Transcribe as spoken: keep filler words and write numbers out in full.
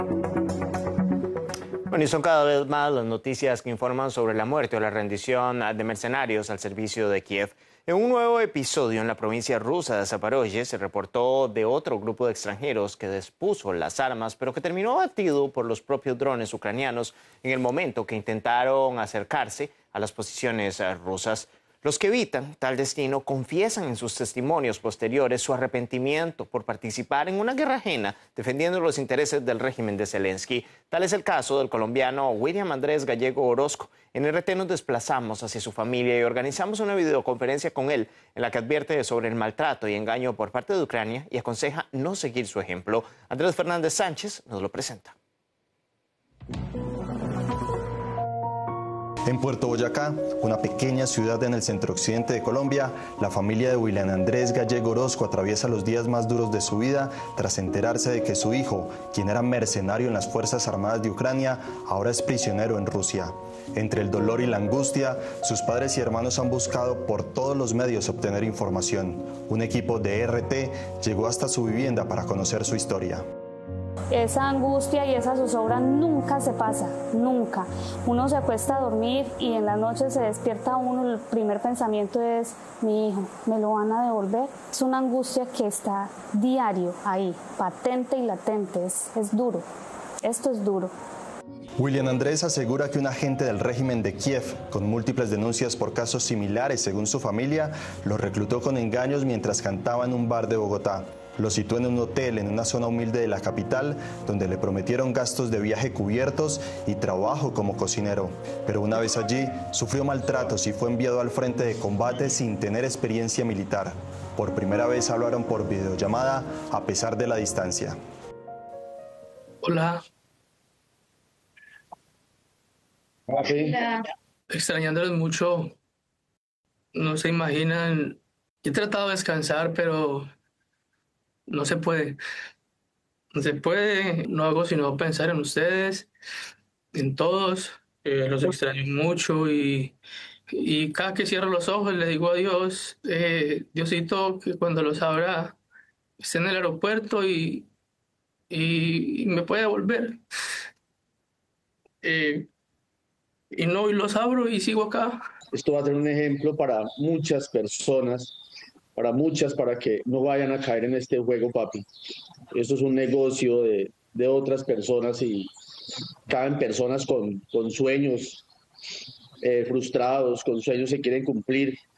Bueno, y son cada vez más las noticias que informan sobre la muerte o la rendición de mercenarios al servicio de Kiev. En un nuevo episodio en la provincia rusa de Zaporozhye se reportó de otro grupo de extranjeros que dispuso las armas, pero que terminó abatido por los propios drones ucranianos en el momento que intentaron acercarse a las posiciones rusas. Los que evitan tal destino confiesan en sus testimonios posteriores su arrepentimiento por participar en una guerra ajena defendiendo los intereses del régimen de Zelensky. Tal es el caso del colombiano William Andrés Gallego Orozco. En R T nos desplazamos hacia su familia y organizamos una videoconferencia con él en la que advierte sobre el maltrato y engaño por parte de Ucrania y aconseja no seguir su ejemplo. Andrés Fernández Sánchez nos lo presenta. En Puerto Boyacá, una pequeña ciudad en el centro-occidente de Colombia, la familia de William Andrés Gallego Orozco atraviesa los días más duros de su vida tras enterarse de que su hijo, quien era mercenario en las Fuerzas Armadas de Ucrania, ahora es prisionero en Rusia. Entre el dolor y la angustia, sus padres y hermanos han buscado por todos los medios obtener información. Un equipo de R T llegó hasta su vivienda para conocer su historia. Esa angustia y esa zozobra nunca se pasa, nunca. Uno se acuesta a dormir y en la noche se despierta uno, el primer pensamiento es, mi hijo, ¿me lo van a devolver? Es una angustia que está diario ahí, patente y latente, es, es duro, esto es duro. William Andrés asegura que un agente del régimen de Kiev, con múltiples denuncias por casos similares según su familia, lo reclutó con engaños mientras cantaba en un bar de Bogotá. Lo situó en un hotel en una zona humilde de la capital, donde le prometieron gastos de viaje cubiertos y trabajo como cocinero. Pero una vez allí, sufrió maltratos y fue enviado al frente de combate sin tener experiencia militar. Por primera vez hablaron por videollamada, a pesar de la distancia. Hola. Hola. Extrañándolos mucho. No se imaginan. He tratado de descansar, pero no se puede. No se puede. No hago sino pensar en ustedes, en todos. Eh, los extraño mucho y, y cada que cierro los ojos le digo a Dios, eh, Diosito, que cuando los abra esté en el aeropuerto y, y, y me pueda volver. Eh, y no, y los abro y sigo acá. Esto va a ser un ejemplo para muchas personas, para muchas, para que no vayan a caer en este juego, papi. Esto es un negocio de, de otras personas y caen personas con, con sueños eh, frustrados, con sueños que quieren cumplir